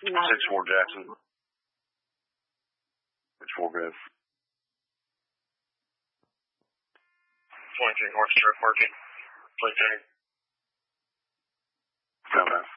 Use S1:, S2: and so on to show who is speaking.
S1: 6-4 Jackson. 6-4 Griff.
S2: 23 North Stroke working. 23.
S1: Stand by.